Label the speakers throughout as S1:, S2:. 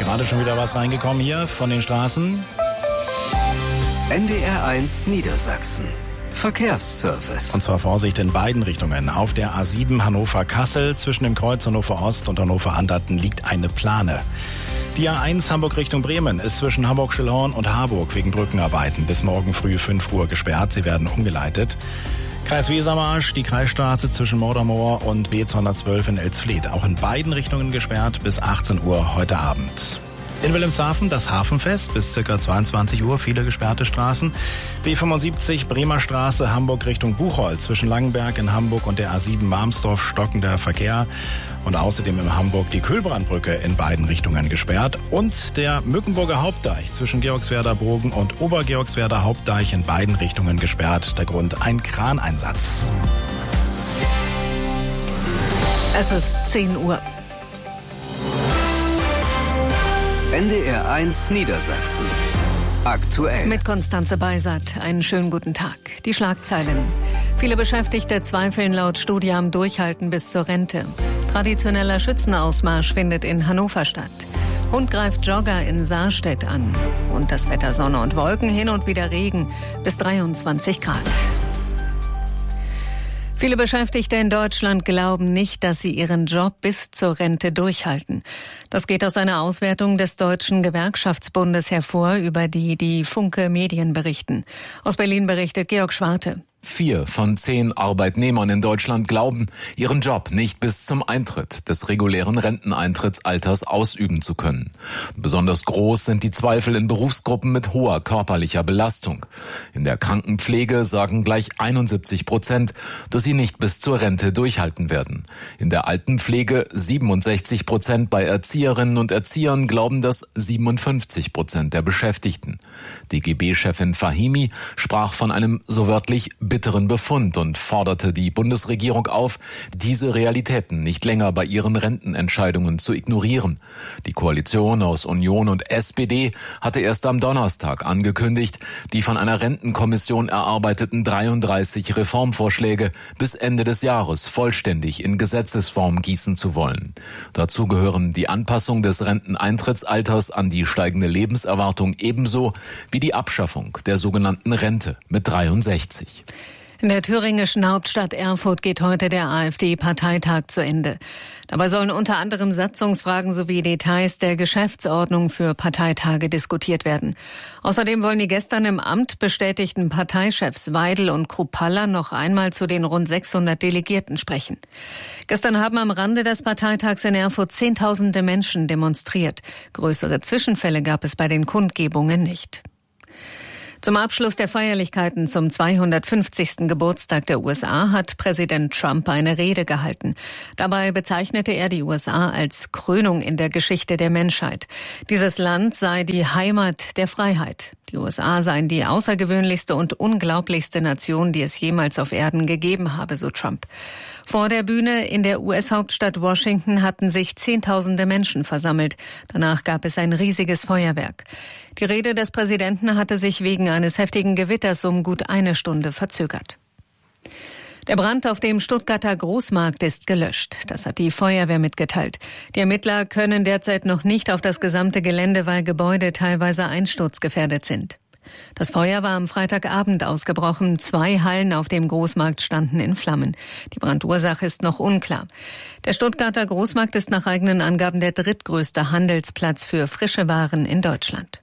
S1: Gerade schon wieder was reingekommen hier von den Straßen.
S2: NDR1 Niedersachsen. Verkehrsservice.
S1: Und zwar Vorsicht in beiden Richtungen. Auf der A7 Hannover-Kassel zwischen dem Kreuz Hannover-Ost und Hannover-Anderten liegt eine Plane. Die A1 Hamburg Richtung Bremen ist zwischen Hamburg-Schellhorn und Harburg wegen Brückenarbeiten bis morgen früh 5 Uhr gesperrt. Sie werden umgeleitet. Kreis Wesermarsch, die Kreisstraße zwischen Mordermoor und B212 in Elsfleth. Auch in beiden Richtungen gesperrt bis 18 Uhr heute Abend. In Wilhelmshaven das Hafenfest bis ca. 22 Uhr, viele gesperrte Straßen. B75 Bremer Straße, Hamburg Richtung Buchholz zwischen Langenberg in Hamburg und der A7 Marmsdorf stockender Verkehr. Und außerdem in Hamburg die Kühlbrandbrücke in beiden Richtungen gesperrt. Und der Mückenburger Hauptdeich zwischen Georgswerder Brogen und Obergeorgswerder Hauptdeich in beiden Richtungen gesperrt. Der Grund ein Kraneinsatz.
S3: Es ist 10 Uhr.
S2: NDR1 Niedersachsen. Aktuell.
S3: Mit Konstanze Beisat. Einen schönen guten Tag. Die Schlagzeilen. Viele Beschäftigte zweifeln laut Studie am Durchhalten bis zur Rente. Traditioneller Schützenausmarsch findet in Hannover statt. Hund greift Jogger in Saarstedt an. Und das Wetter Sonne und Wolken, hin und wieder Regen bis 23 Grad. Viele Beschäftigte in Deutschland glauben nicht, dass sie ihren Job bis zur Rente durchhalten. Das geht aus einer Auswertung des Deutschen Gewerkschaftsbundes hervor, über die Funke Medien berichten. Aus Berlin berichtet Georg Schwarte.
S4: 4 von 10 Arbeitnehmern in Deutschland glauben, ihren Job nicht bis zum Eintritt des regulären Renteneintrittsalters ausüben zu können. Besonders groß sind die Zweifel in Berufsgruppen mit hoher körperlicher Belastung. In der Krankenpflege sagen gleich 71%, dass sie nicht bis zur Rente durchhalten werden. In der Altenpflege 67%, bei Erzieherinnen und Erziehern glauben das 57% der Beschäftigten. DGB-Chefin Fahimi sprach von einem so wörtlich bitteren Befund und forderte die Bundesregierung auf, diese Realitäten nicht länger bei ihren Rentenentscheidungen zu ignorieren. Die Koalition aus Union und SPD hatte erst am Donnerstag angekündigt, die von einer Rentenkommission erarbeiteten 33 Reformvorschläge bis Ende des Jahres vollständig in Gesetzesform gießen zu wollen. Dazu gehören die Anpassung des Renteneintrittsalters an die steigende Lebenserwartung ebenso wie die Abschaffung der sogenannten Rente mit 63.
S3: In der thüringischen Hauptstadt Erfurt geht heute der AfD-Parteitag zu Ende. Dabei sollen unter anderem Satzungsfragen sowie Details der Geschäftsordnung für Parteitage diskutiert werden. Außerdem wollen die gestern im Amt bestätigten Parteichefs Weidel und Kruppalla noch einmal zu den rund 600 Delegierten sprechen. Gestern haben am Rande des Parteitags in Erfurt Zehntausende Menschen demonstriert. Größere Zwischenfälle gab es bei den Kundgebungen nicht. Zum Abschluss der Feierlichkeiten zum 250. Geburtstag der USA hat Präsident Trump eine Rede gehalten. Dabei bezeichnete er die USA als Krönung in der Geschichte der Menschheit. Dieses Land sei die Heimat der Freiheit. Die USA seien die außergewöhnlichste und unglaublichste Nation, die es jemals auf Erden gegeben habe, so Trump. Vor der Bühne in der US-Hauptstadt Washington hatten sich Zehntausende Menschen versammelt. Danach gab es ein riesiges Feuerwerk. Die Rede des Präsidenten hatte sich wegen eines heftigen Gewitters um gut eine Stunde verzögert. Der Brand auf dem Stuttgarter Großmarkt ist gelöscht. Das hat die Feuerwehr mitgeteilt. Die Ermittler können derzeit noch nicht auf das gesamte Gelände, weil Gebäude teilweise einsturzgefährdet sind. Das Feuer war am Freitagabend ausgebrochen. 2 Hallen auf dem Großmarkt standen in Flammen. Die Brandursache ist noch unklar. Der Stuttgarter Großmarkt ist nach eigenen Angaben der drittgrößte Handelsplatz für frische Waren in Deutschland.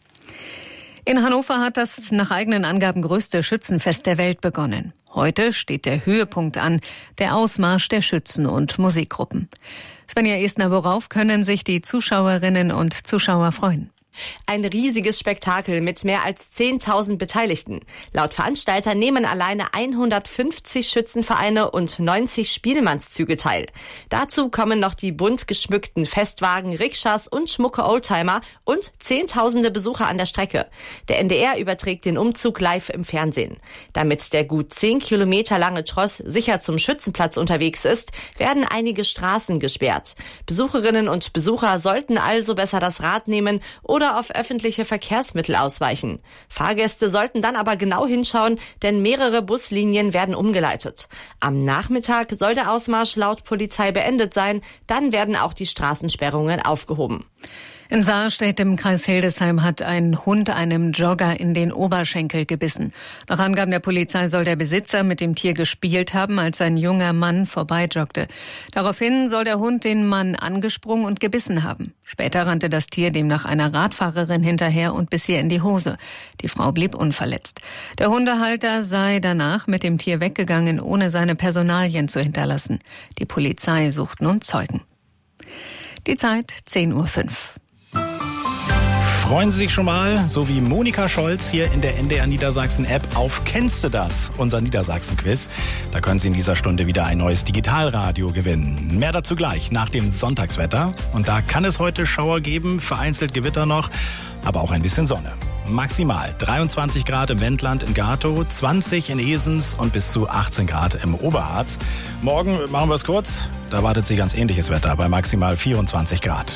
S3: In Hannover hat das nach eigenen Angaben größte Schützenfest der Welt begonnen. Heute steht der Höhepunkt an, der Ausmarsch der Schützen und Musikgruppen. Svenja Estner, worauf können sich die Zuschauerinnen und Zuschauer freuen?
S5: Ein riesiges Spektakel mit mehr als 10.000 Beteiligten. Laut Veranstalter nehmen alleine 150 Schützenvereine und 90 Spielmannszüge teil. Dazu kommen noch die bunt geschmückten Festwagen, Rikschas und schmucke Oldtimer und Zehntausende Besucher an der Strecke. Der NDR überträgt den Umzug live im Fernsehen. Damit der gut 10 Kilometer lange Tross sicher zum Schützenplatz unterwegs ist, werden einige Straßen gesperrt. Besucherinnen und Besucher sollten also besser das Rad nehmen oder auf öffentliche Verkehrsmittel ausweichen. Fahrgäste sollten dann aber genau hinschauen, denn mehrere Buslinien werden umgeleitet. Am Nachmittag soll der Ausmarsch laut Polizei beendet sein, dann werden auch die Straßensperrungen aufgehoben.
S3: In Saarstedt im Kreis Hildesheim hat ein Hund einem Jogger in den Oberschenkel gebissen. Nach Angaben der Polizei soll der Besitzer mit dem Tier gespielt haben, als ein junger Mann vorbeijoggte. Daraufhin soll der Hund den Mann angesprungen und gebissen haben. Später rannte das Tier demnach einer Radfahrerin hinterher und biss ihr in die Hose. Die Frau blieb unverletzt. Der Hundehalter sei danach mit dem Tier weggegangen, ohne seine Personalien zu hinterlassen. Die Polizei sucht nun Zeugen. Die Zeit 10:05 Uhr.
S1: Freuen Sie sich schon mal, so wie Monika Scholz hier in der NDR Niedersachsen App auf Kennst du das? Unser Niedersachsen-Quiz. Da können Sie in dieser Stunde wieder ein neues Digitalradio gewinnen. Mehr dazu gleich nach dem Sonntagswetter. Und da kann es heute Schauer geben, vereinzelt Gewitter noch, aber auch ein bisschen Sonne. Maximal 23 Grad im Wendland in Gatow, 20 in Esens und bis zu 18 Grad im Oberharz. Morgen machen wir es kurz, da wartet Sie ganz ähnliches Wetter bei maximal 24 Grad.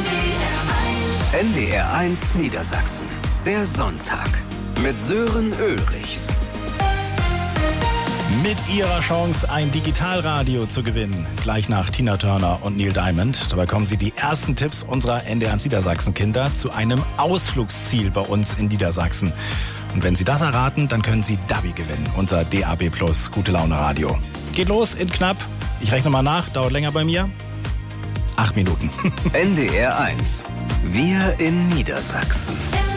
S2: NDR 1 Niedersachsen. Der Sonntag. Mit Sören Ulrichs.
S1: Mit Ihrer Chance, ein Digitalradio zu gewinnen. Gleich nach Tina Turner und Neil Diamond. Dabei kommen Sie die ersten Tipps unserer NDR 1 Niedersachsen-Kinder zu einem Ausflugsziel bei uns in Niedersachsen. Und wenn Sie das erraten, dann können Sie Dabi gewinnen, unser DAB+ Gute Laune Radio. Geht los in knapp, ich rechne mal nach, dauert länger bei mir, 8 Minuten.
S2: NDR 1. Wir in Niedersachsen.